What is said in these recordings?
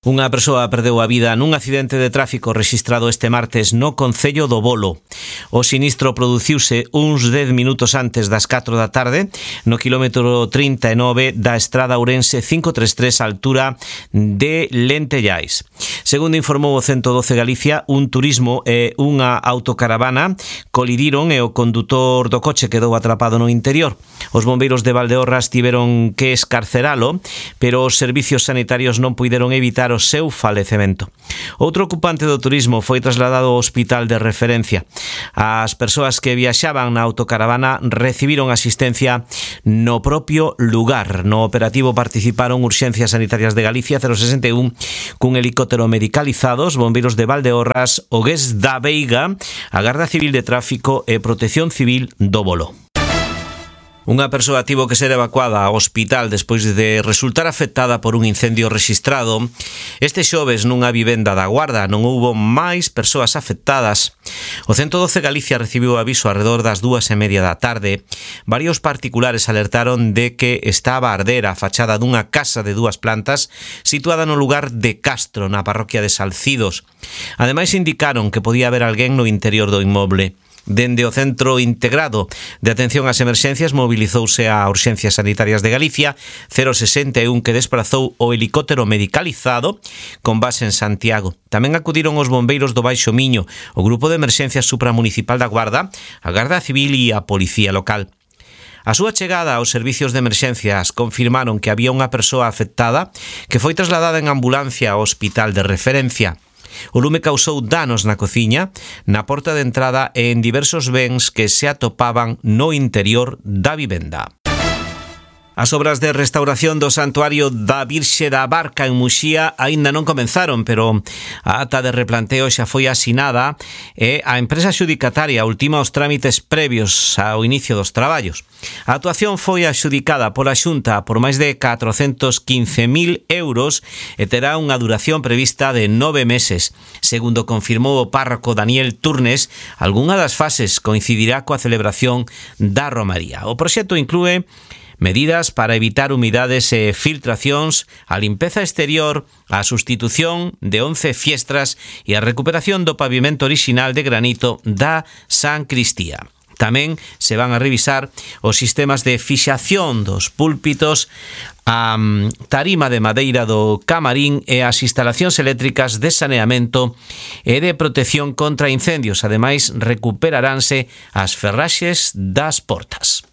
Unha persoa perdeu a vida nun accidente de tráfico rexistrado este martes no concello do Bolo. O sinistro produciuse uns 10 minutos antes das 4 da tarde no quilómetro 39 da estrada Ourense 533 altura de Lentellais. Segundo informou o 112 Galicia, un turismo e unha autocaravana colidiron e o condutor do coche quedou atrapado no interior. Os bombeiros de Valdeorras tiveron que escarceralo, pero os servicios sanitarios non puideron evitar o seu falecemento. Outro ocupante do turismo foi trasladado ao hospital de referencia. As persoas que viaxaban na autocaravana recibiron asistencia no propio lugar. No operativo participaron Urxencias Sanitarias de Galicia 061 cun helicóptero medicalizado, os bombeiros de Valdeorras, o GES da Veiga, a Garda Civil de Tráfico e Protección Civil do Bolo. Unha persoa tivo que ser evacuada ao hospital despois de resultar afectada por un incendio rexistrado este xoves nunha vivenda da Guarda. Non houbo máis persoas afectadas. O 112 Galicia recibiu aviso alrededor das 2:30 da tarde. Varios particulares alertaron de que estaba a arder a fachada dunha casa de 2 plantas situada no lugar de Castro, na parroquia de Salcidos. Ademais indicaron que podía haber alguén no interior do inmoble. Dende o Centro Integrado de Atención ás Emerxencias mobilizouse a Urxencias Sanitarias de Galicia 061 que desprazou o helicóptero medicalizado con base en Santiago. Tamén acudiron os bombeiros do Baixo Miño, o Grupo de Emerxencias Supramunicipal da Guarda, a Garda Civil e a Policía Local. A súa chegada aos servicios de emerxencias confirmaron que había unha persoa afectada que foi trasladada en ambulancia ao hospital de referencia. O lume causou danos na cociña, na porta de entrada e en diversos bens que se atopaban no interior da vivenda. As obras de restauración do Santuario da Virxe da Barca en Muxía aínda non comenzaron, pero a ata de replanteo xa foi asinada e a empresa xudicataria ultima os trámites previos ao inicio dos traballos. A actuación foi axudicada pola Xunta por máis de 415.000 euros e terá unha duración prevista de 9 meses. Segundo confirmou o párroco Daniel Turnes, algunha das fases coincidirá coa celebración da Romaría. O proxecto inclúe medidas para evitar humidades e filtracións, a limpeza exterior, a sustitución de 11 fiestras e a recuperación do pavimento orixinal de granito da Sancristía. Tamén se van a revisar os sistemas de fixación dos púlpitos, a tarima de madeira do camarín e as instalacións eléctricas de saneamento e de protección contra incendios. Ademais, recuperaranse as ferraxes das portas.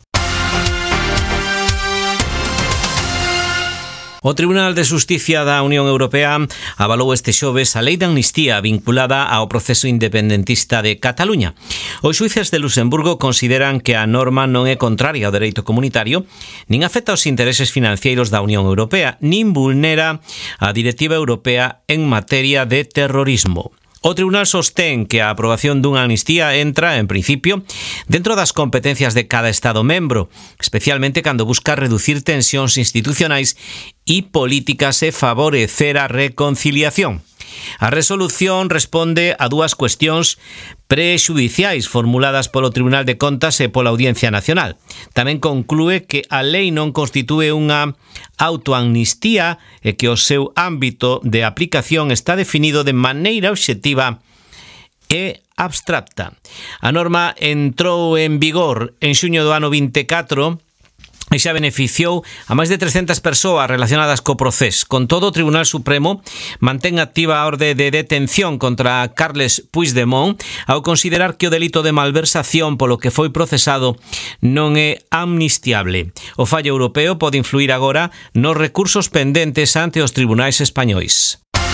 O Tribunal de Xusticia da Unión Europea avalou este xoves a lei de amnistía vinculada ao proceso independentista de Cataluña. Os xuíces de Luxemburgo consideran que a norma non é contraria ao dereito comunitario, nin afecta aos intereses financeiros da Unión Europea, nin vulnera a Directiva Europea en materia de terrorismo. O Tribunal sostén que a aprobación dunha amnistía entra, en principio, dentro das competencias de cada Estado membro, especialmente cando busca reducir tensións institucionais e políticas e favorecer a reconciliación. A resolución responde a 2 cuestións prexudiciais formuladas polo Tribunal de Contas e pola Audiencia Nacional. Tamén conclúe que a lei non constitúe unha autoamnistía e que o seu ámbito de aplicación está definido de maneira obxectiva e abstracta. A norma entrou en vigor en xuño do ano 24 e xa beneficiou a máis de 300 persoas relacionadas co procés. Con todo, o Tribunal Supremo mantén activa a orde de detención contra Carles Puigdemont ao considerar que o delito de malversación polo que foi procesado non é amnistiable. O fallo europeo pode influir agora nos recursos pendentes ante os tribunais españois.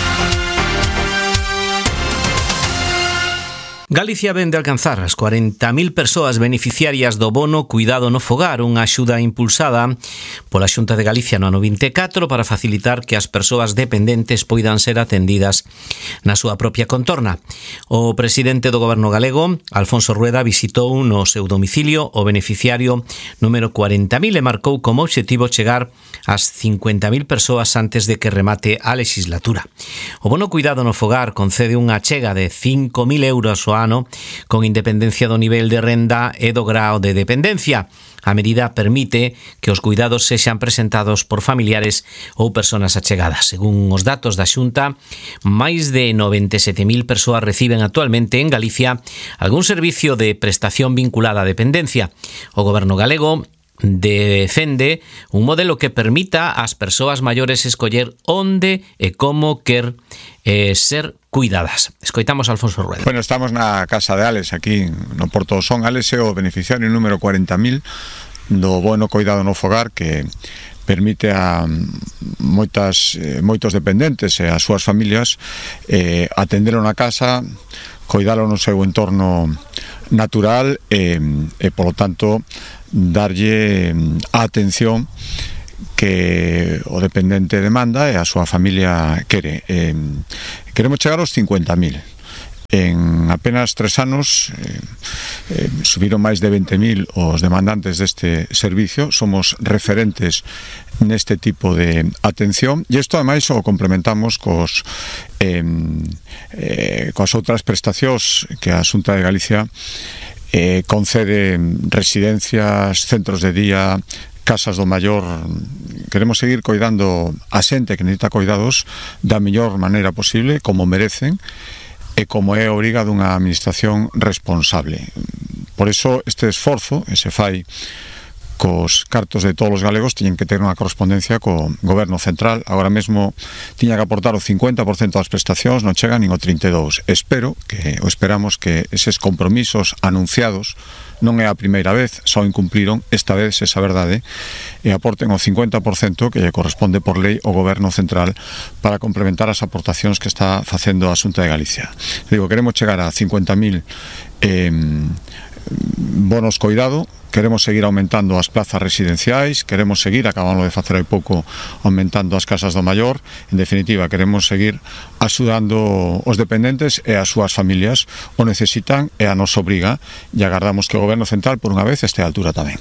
Galicia ven de alcanzar as 40.000 persoas beneficiarias do bono Cuidado no Fogar, unha axuda impulsada pola Xunta de Galicia no ano 24 para facilitar que as persoas dependentes poidan ser atendidas na súa propia contorna. O presidente do Goberno galego, Alfonso Rueda, visitou no seu domicilio o beneficiario número 40.000 e marcou como obxectivo chegar ás 50.000 persoas antes de que remate a legislatura. O bono Cuidado no Fogar concede unha achega de 5.000 euros ao ano con independencia do nivel de renda e do grao de dependencia. A medida permite que os cuidados sexan presentados por familiares ou persoas achegadas. Según os datos da Xunta, máis de 97.000 persoas reciben actualmente en Galicia algún servicio de prestación vinculada á dependencia. O Goberno galego defende un modelo que permita ás persoas maiores escoller onde e como quer ser cuidadas. Escoitamos a Alfonso Rueda. Bueno, estamos na Casa de Ales, aquí no Porto do Son. Ales é o beneficiario número 40.000 do bono coidado no fogar, que permite a moitos dependentes e as súas familias atendero na casa, coidalo no seu entorno natural e polo tanto darlle a atención que o dependente demanda e a súa familia quere. Queremos chegar aos 50.000. En apenas 3 anos subiron máis de 20.000 os demandantes deste servicio. Somos referentes neste tipo de atención, e isto ademais o complementamos coas outras prestacións que a Xunta de Galicia concede: residencias, centros de día, casas do maior. Queremos seguir coidando a xente que necesita coidados da mellor maneira posible, como merecen e como é a obriga dunha administración responsable. Por iso este esforzo que se fai cos cartos de todos os galegos tiñen que ter unha correspondencia co Goberno Central. Agora mesmo tiña que aportar o 50% das prestacións, non chega nin o 32%. Esperamos que eses compromisos anunciados, non é a primeira vez, só incumpliron esta vez esa verdade, e aporten o 50% que lle corresponde por lei ao Goberno Central para complementar as aportacións que está facendo a Xunta de Galicia. Digo, queremos chegar a 50.000 bonos coidado. Queremos seguir aumentando as plazas residenciais, queremos seguir, acabamos de facer hai pouco, aumentando as casas do maior. En definitiva, queremos seguir axudando os dependentes e as súas familias. O necesitan e a nos obriga, e agardamos que o Goberno Central, por unha vez, este a altura tamén.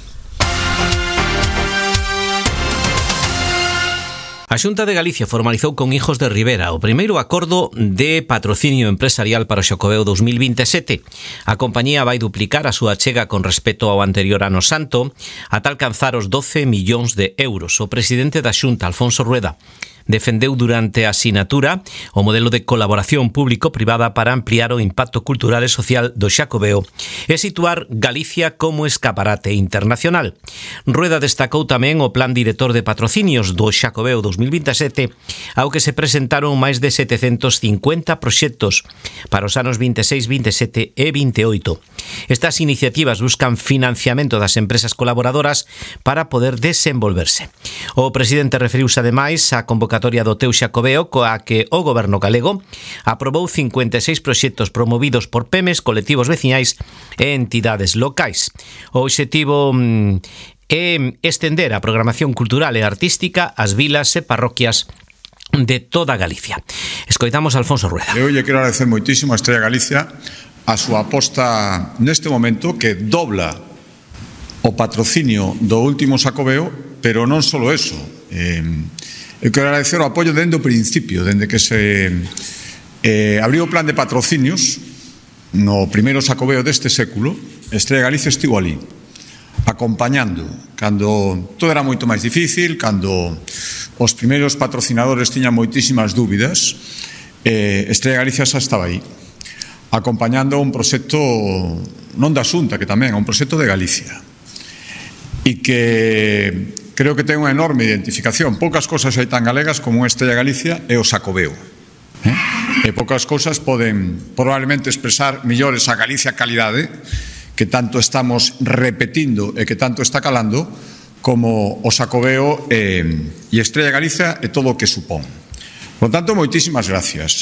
A Xunta de Galicia formalizou con Hijos de Ribera o primeiro acordo de patrocinio empresarial para o Xacobeo 2027. A compañía vai duplicar a súa achega con respecto ao anterior ano santo ata alcanzar os 12 millóns de euros. O presidente da Xunta, Alfonso Rueda, defendeu durante a sinatura o modelo de colaboración público-privada para ampliar o impacto cultural e social do Xacobeo e situar Galicia como escaparate internacional. Rueda destacou tamén o plan director de patrocinios do Xacobeo 2027, ao que se presentaron máis de 750 proxectos para os anos 26, 27 e 28. Estas iniciativas buscan financiamento das empresas colaboradoras para poder desenvolverse. O presidente referiuse ademais á convocatoria do Teu Xacobeo, coa que o Goberno galego aprobou 56 proxectos promovidos por PEMES, colectivos veciñais e entidades locais. O obxectivo é estender a programación cultural e artística ás vilas e parroquias de toda Galicia. Escoitamos a Alfonso Rueda. Eu lle quero agradecer moitísimo a Estrella Galicia a súa aposta neste momento, que dobla o patrocinio do último Xacobeo, pero non só eso. Eu quero agradecer o apoio dende o principio, dende que se abriu o plan de patrocinios no primeiro Xacobeo deste século. Estrella Galicia estivo ali, acompañando, cando todo era moito máis difícil, cando os primeiros patrocinadores tiñan moitísimas dúbidas. Estrella Galicia xa estaba aí, acompañando un proxecto non da Xunta, que tamén é un proxecto de Galicia, e que creo que ten unha enorme identificación. Poucas cousas hai tan galegas como unha Estrella Galicia e o Xacobeo. E poucas cousas poden probablemente expresar millores a Galicia calidade, que tanto estamos repetindo e que tanto está calando, como o Xacobeo e Estrella Galicia e todo o que supón. Por tanto, moitísimas gracias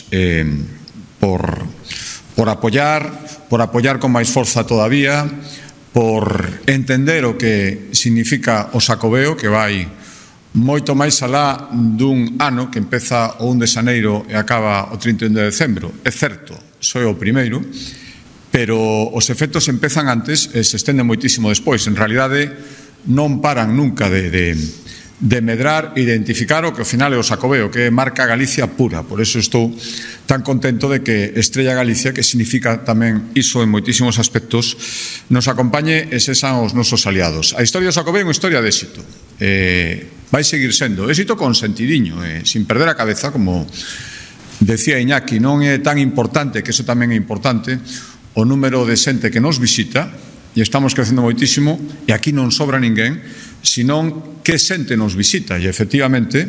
por apoiar con máis forza todavía, por entender o que significa o Xacobeo, que vai moito máis alá dun ano que empeza o 1 de xaneiro e acaba o 31 de decembro. É certo, só é o primeiro, pero os efectos empezan antes e se estenden moitísimo despois. En realidade, non paran nunca de de medrar, identificar o que ao final é o Xacobeo, que é marca Galicia pura. Por eso estou tan contento de que Estrella Galicia, que significa tamén iso en moitísimos aspectos, nos acompañe e sexan os nosos aliados. A historia do Xacobeo é unha historia de éxito. Vai seguir sendo éxito con sentidiño, sin perder a cabeza, como decía Iñaki. Non é tan importante, que eso tamén é importante, o número de xente que nos visita, e estamos crecendo moitísimo, e aquí non sobra ninguén, senón que xente nos visita. E efectivamente,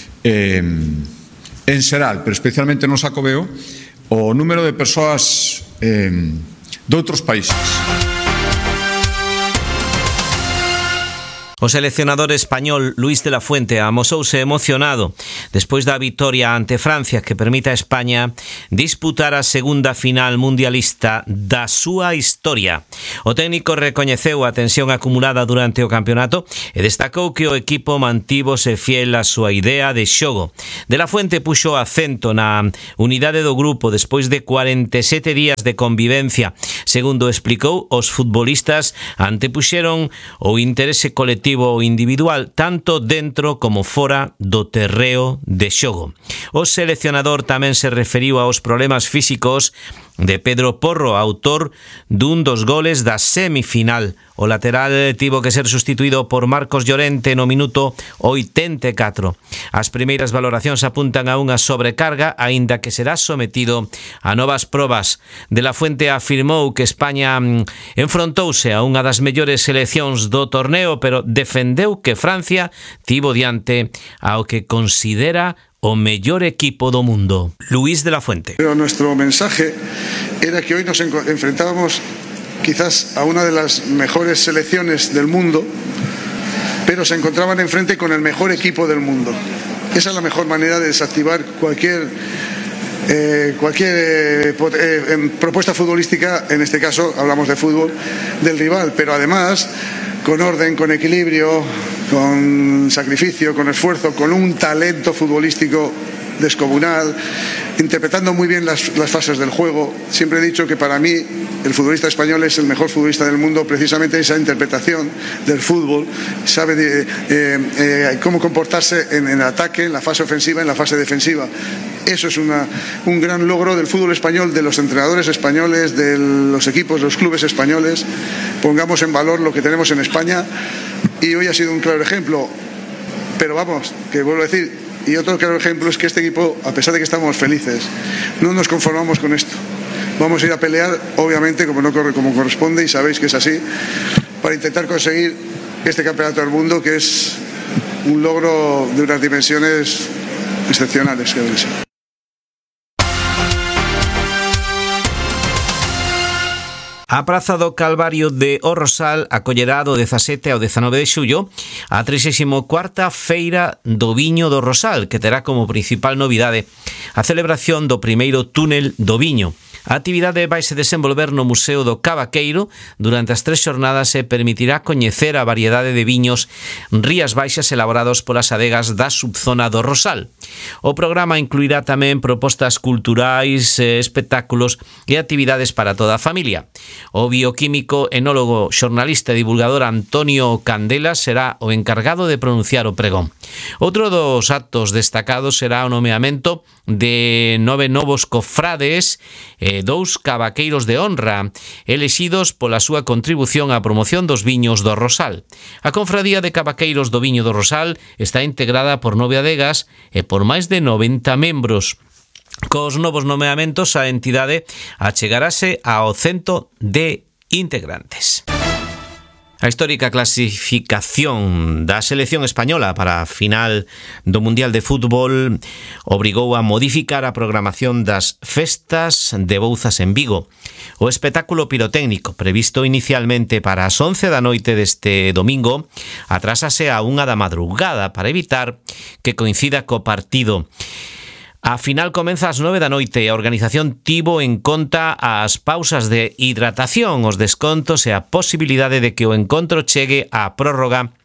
en xeral, pero especialmente no Xacobeo, o número de persoas de outros países. O seleccionador español Luís de la Fuente amosouse emocionado despois da vitoria ante Francia que permite a España disputar a segunda final mundialista da súa historia. O técnico recoñeceu a tensión acumulada durante o campeonato e destacou que o equipo mantívose fiel á súa idea de xogo. De la Fuente puxo acento na unidade do grupo despois de 47 días de convivencia. Segundo explicou, os futbolistas antepuxeron o interese colectivo ou individual tanto dentro como fora do terreo de xogo. O seleccionador tamén se referiu aos problemas físicos de Pedro Porro, autor dun dos goles da semifinal. O lateral tivo que ser sustituído por Marcos Llorente no minuto 84. As primeiras valoracións apuntan a unha sobrecarga, aínda que será sometido a novas probas. De la Fuente afirmou que España enfrontouse a unha das mellores seleccións do torneo, pero defendeu que Francia tivo diante ao que considera o mellor equipo do mundo. Luís de la Fuente. Pero nuestro mensaje era que hoy nos enfrentábamos quizás a una de las mejores selecciones del mundo, pero se encontraban enfrente con el mejor equipo del mundo. Esa es la mejor manera de desactivar cualquier propuesta futbolística, en este caso hablamos de fútbol, del rival, pero además con orden, con equilibrio, con sacrificio, con esfuerzo, con un talento futbolístico descomunal, interpretando muy bien las fases del juego. Siempre he dicho que para mí el futbolista español es el mejor futbolista del mundo, precisamente esa interpretación del fútbol, sabe cómo comportarse en el ataque, en la fase ofensiva, en la fase defensiva. Eso es un gran logro del fútbol español, de los entrenadores españoles, de los equipos, de los clubes españoles. Pongamos en valor lo que tenemos en España y hoy ha sido un claro ejemplo. Pero vamos, que vuelvo a decir, y otro claro ejemplo es que este equipo, a pesar de que estamos felices, no nos conformamos con esto. Vamos a ir a pelear, obviamente, como corresponde, y sabéis que es así, para intentar conseguir este campeonato del mundo, que es un logro de unas dimensiones excepcionales, creo que sí. A Praza do Calvario de O Rosal acollerá do 17 ao 19 de xullo a 34ª Feira do Viño do Rosal, que terá como principal novidade a celebración do primeiro túnel do viño. A actividade vai se desenvolver no Museo do Cavaqueiro durante as 3 xornadas e permitirá coñecer a variedade de viños Rías Baixas elaborados polas adegas da subzona do Rosal. O programa incluirá tamén propostas culturais, espectáculos e actividades para toda a familia. O bioquímico, enólogo, xornalista e divulgador Antonio Candela será o encargado de pronunciar o pregón. Outro dos actos destacados será o nomeamento de 9 novos cofrades e 2 cavaqueiros de honra, elexidos pola súa contribución á promoción dos viños do Rosal. A Confradía de Cavaqueiros do Viño do Rosal está integrada por 9 adegas e por máis de 90 membros. Cos novos nomeamentos, a entidade achegarase ao 100 de integrantes. A histórica clasificación da selección española para a final do Mundial de Fútbol obrigou a modificar a programación das festas de Bouzas en Vigo. O espectáculo pirotécnico previsto inicialmente para as 11 da noite deste domingo atrásase a 1 da madrugada para evitar que coincida co partido. A final comeza ás 9 da noite e a organización tivo en conta as pausas de hidratación, os descontos e a posibilidade de que o encontro chegue á prórroga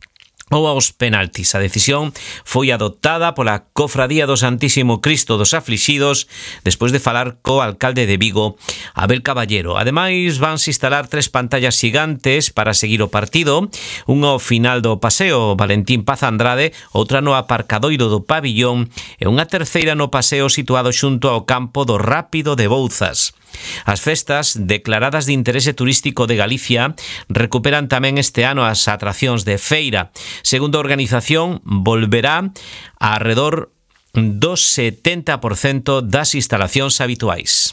ou aos penaltis. A decisión foi adoptada pola Cofradía do Santísimo Cristo dos Aflixidos despois de falar co alcalde de Vigo, Abel Caballero. Ademais, vanse instalar 3 pantallas gigantes para seguir o partido, unha ao final do paseo Valentín Paz Andrade, outra no aparcadoiro do pabillón e unha terceira no paseo situado xunto ao campo do Rápido de Bouzas. As festas declaradas de interese turístico de Galicia recuperan tamén este ano as atraccións de feira. Segundo a organización, volverá a arredor do 70% das instalacións habituais.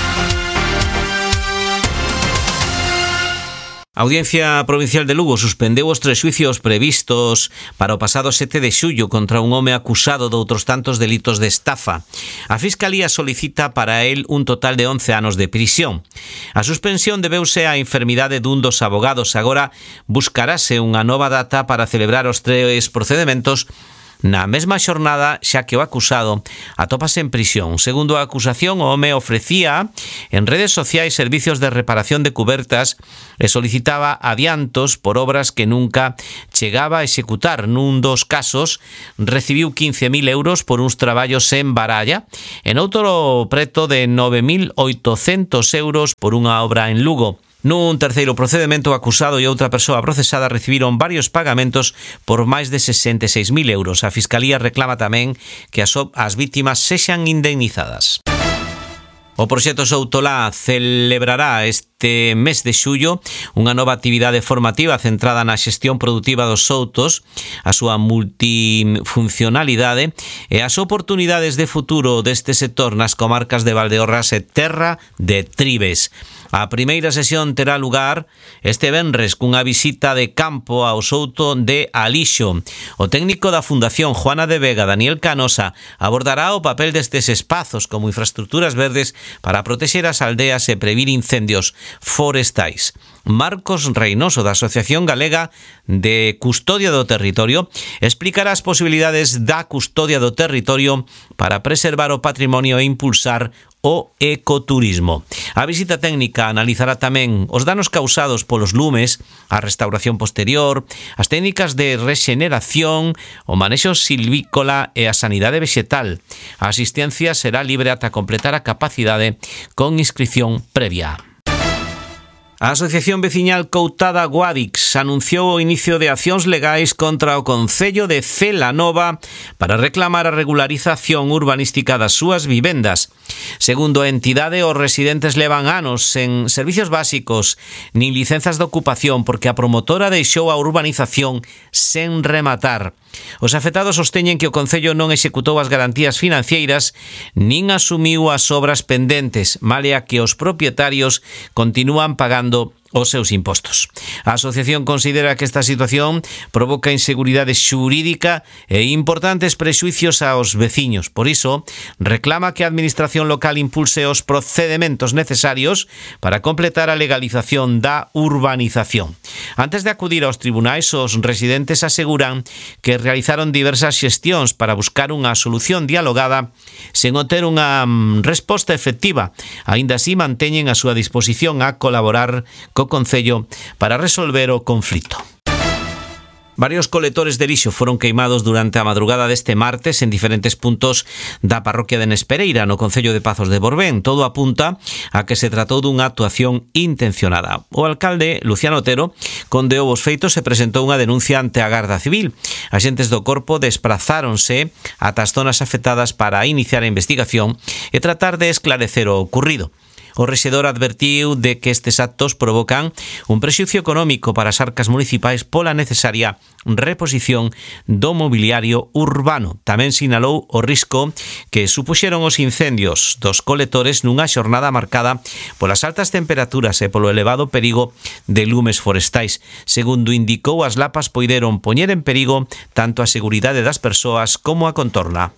A Audiencia Provincial de Lugo suspendeu os 3 xuicios previstos para o pasado 7 de xullo contra un home acusado de outros tantos delitos de estafa. A Fiscalía solicita para el un total de 11 anos de prisión. A suspensión debeuse á enfermidade dun dos abogados. Agora buscarase unha nova data para celebrar os 3 procedementos na mesma xornada, xa que o acusado atópase en prisión. Segundo a acusación, o home ofrecía en redes sociais servicios de reparación de cubertas e solicitaba adiantos por obras que nunca chegaba a executar. Nun dos casos, recibiu 15.000 euros por uns traballos en Baralla, en outro preto de 9.800 euros por unha obra en Lugo. Nun terceiro procedemento, o acusado e outra persoa procesada recibiron varios pagamentos por máis de 66.000 euros. A Fiscalía reclama tamén que as vítimas sexan indemnizadas. O proxecto Soutolá celebrará este mes de xullo unha nova actividade formativa centrada na xestión produtiva dos soutos, a súa multifuncionalidade e as oportunidades de futuro deste sector nas comarcas de Valdeorras e Terra de Tribes. A primeira sesión terá lugar este venres cunha visita de campo ao souto de Alixo. O técnico da Fundación Juana de Vega, Daniel Canosa, abordará o papel destes espazos como infraestructuras verdes para protexer as aldeas e previr incendios forestais. Marcos Reynoso, da Asociación Galega de Custodia do Territorio, explicará as posibilidades da custodia do territorio para preservar o patrimonio e impulsar o ecoturismo. A visita técnica analizará tamén os danos causados polos lumes, a restauración posterior, as técnicas de rexeneración, o manexo silvícola e a sanidade vexetal. A asistencia será libre ata completar a capacidade con inscripción previa. A Asociación Veciñal Coutada Guadix anunciou o inicio de accións legais contra o Concello de Celanova para reclamar a regularización urbanística das súas vivendas. Segundo a entidade, os residentes levan anos sen servicios básicos nin licenzas de ocupación porque a promotora deixou a urbanización sen rematar. Os afectados sosteñen que o Concello non executou as garantías financeiras nin asumiu as obras pendentes, malia que os propietarios continúan pagando os seus impostos. A asociación considera que esta situación provoca inseguridade xurídica e importantes prexuicios aos veciños. Por iso, reclama que a administración local impulse os procedementos necesarios para completar a legalización da urbanización. Antes de acudir aos tribunais, os residentes aseguran que realizaron diversas xestións para buscar unha solución dialogada sen obter unha resposta efectiva. Aínda así, manteñen a súa disposición a colaborar co Concello para resolver o conflito. Varios colectores de lixo foron queimados durante a madrugada deste martes en diferentes puntos da parroquia de Nespereira, no concello de Pazos de Borbén. Todo apunta a que se tratou dunha actuación intencionada. O alcalde, Luciano Otero, condeou os feitos e presentou unha denuncia ante a Garda Civil. Axentes do corpo desprazáronse ata as zonas afectadas para iniciar a investigación e tratar de esclarecer o ocurrido. O rexedor advertiu de que estes actos provocan un prexuicio económico para as arcas municipais pola necesaria reposición do mobiliario urbano. Tamén sinalou o risco que supuxeron os incendios dos colectores nunha xornada marcada polas altas temperaturas e polo elevado perigo de lumes forestais. Segundo indicou, as lapas poideron poñer en perigo tanto a seguridade das persoas como a contorna.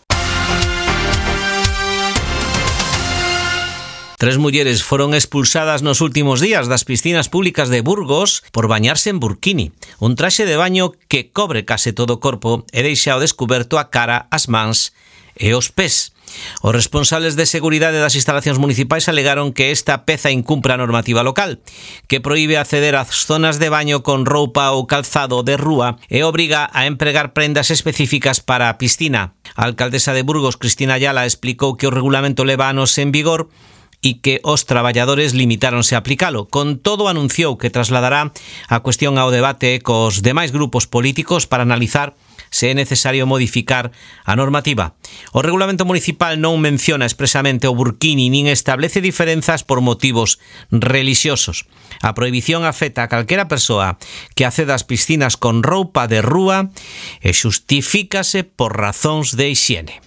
3 mulleres foron expulsadas nos últimos días das piscinas públicas de Burgos por bañarse en burkini, un traxe de baño que cobre case todo o corpo e deixa ao descuberto a cara, as mans e os pés. Os responsables de seguridade das instalacións municipais alegaron que esta peza incumpre a normativa local, que proíbe acceder ás zonas de baño con roupa ou calzado de rúa e obriga a empregar prendas específicas para a piscina. A alcaldesa de Burgos, Cristina Ayala, explicou que o regulamento leva anos en vigor e que os traballadores limitáronse a aplicalo. Con todo, anunciou que trasladará a cuestión ao debate cos demais grupos políticos para analizar se é necesario modificar a normativa. O regulamento municipal non menciona expresamente o burkini nin establece diferenzas por motivos relixiosos. A prohibición afecta a calquera persoa que acceda ás piscinas con roupa de rúa e xustifícase por razóns de hixiene.